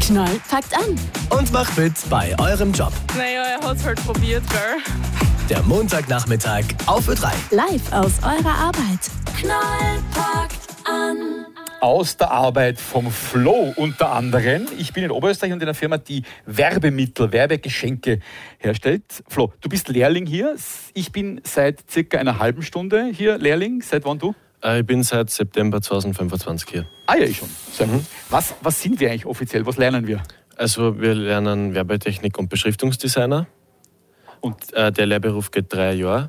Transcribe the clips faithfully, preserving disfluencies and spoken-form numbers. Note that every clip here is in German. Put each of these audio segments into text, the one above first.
Knall packt an und macht mit bei eurem Job. Naja, er hat's halt probiert, gell? Der Montagnachmittag auf Ö drei. live aus eurer Arbeit. Knall packt an. Aus der Arbeit vom Flo unter anderem. Ich bin in Oberösterreich und in einer Firma, die Werbemittel, Werbegeschenke herstellt. Flo, du bist Lehrling hier. Ich bin seit circa einer halben Stunde hier Lehrling. Seit wann du? Ich bin seit September zweitausendfünfundzwanzig hier. Ah ja, ich schon. Sehr gut. Was, was sind wir eigentlich offiziell? Was lernen wir? Also wir lernen Werbetechnik und Beschriftungsdesigner. Und äh, der Lehrberuf geht drei Jahre.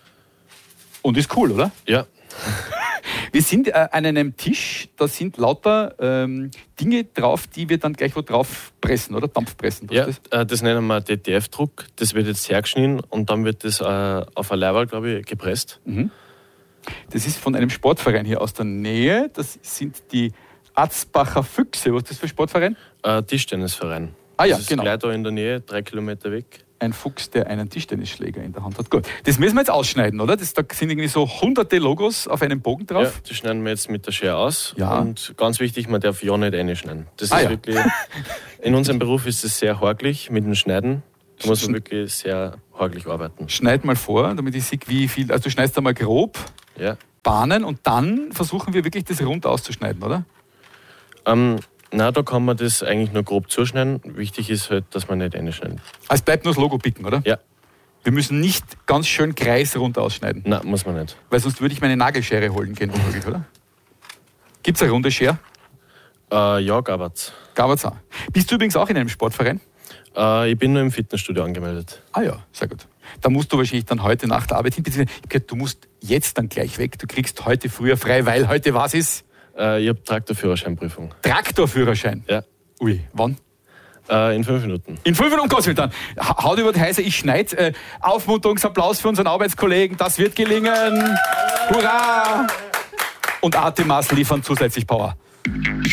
Und ist cool, oder? Ja. Wir sind äh, an einem Tisch, da sind lauter ähm, Dinge drauf, die wir dann gleich wo drauf pressen, oder? Dampfpressen. Ja, das? Äh, das nennen wir D T F-Druck. Das wird jetzt hergeschnitten und dann wird das äh, auf ein Leiberl, glaube ich, gepresst. Mhm. Das ist von einem Sportverein hier aus der Nähe. Das sind die Atzbacher Füchse. Was ist das für ein Sportverein? Äh, Tischtennisverein. Ah ja, das ist genau. gleich da in der Nähe, drei Kilometer weg. Ein Fuchs, der einen Tischtennisschläger in der Hand hat. Gut, das müssen wir jetzt ausschneiden, oder? Das, da sind irgendwie so hunderte Logos auf einem Bogen drauf. Ja, das schneiden wir jetzt mit der Schere aus. Ja. Und ganz wichtig, man darf ja nicht reinschneiden. Das Ah, ist ja. wirklich, in unserem Beruf ist es sehr horglich mit dem Schneiden. Da muss man wirklich sehr horglich arbeiten. Schneid mal vor, damit ich sehe, wie viel. Also du schneidest einmal grob, Ja. Bahnen und dann versuchen wir wirklich das rund auszuschneiden, oder? Ähm, na, da kann man das eigentlich nur grob zuschneiden. Wichtig ist halt, dass man nicht reinschneidet. Also es bleibt nur das Logo picken, oder? Ja. Wir müssen nicht ganz schön kreisrund ausschneiden. Nein, muss man nicht. Weil sonst würde ich meine Nagelschere holen gehen, unmöglich, oder? Gibt es eine runde Schere? Äh, ja, gab's. Gab's auch. Bist du übrigens auch in einem Sportverein? Äh, ich bin nur im Fitnessstudio angemeldet. Ah ja, sehr gut. Da musst du wahrscheinlich dann heute nach der Arbeit hin. Ich habe gehört, du musst jetzt dann gleich weg. Du kriegst heute früher frei, weil heute was ist? Äh, ich habe Traktorführerscheinprüfung. Traktorführerschein? Ja. Ui, wann? Äh, in fünf Minuten. In fünf Minuten, Gott sei Dank. Haut über die Heise, ich schneide. Äh, Aufmunterungsapplaus für unseren Arbeitskollegen. Das wird gelingen. Hurra! Und Artemas liefern zusätzlich Power.